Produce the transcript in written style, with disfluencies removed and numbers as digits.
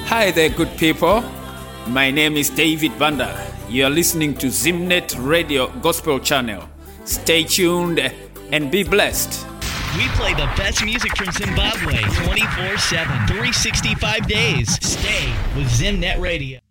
Hi there, good people. My name is David Banda. You are listening to Zimnet Radio Gospel Channel. Stay tuned and be blessed. We play the best music from Zimbabwe 24/7, 365 days. Stay with Zimnet Radio.